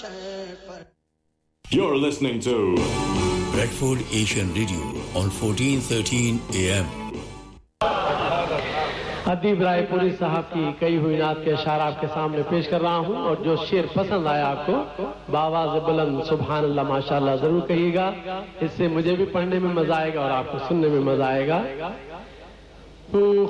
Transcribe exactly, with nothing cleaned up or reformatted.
You're listening to Bradford Asian Radio on fourteen thirteen A M. अदीब रायपुरी साहब की कई हुई नात के अशार आपके सामने पेश कर रहा हूं और जो शेर पसंद आया आपको बावाज़ बुलंद सुभान अल्लाह माशाअल्लाह जरूर कहिएगा। इससे मुझे भी पढ़ने में मजा आएगा और आपको सुनने में मजा आएगा।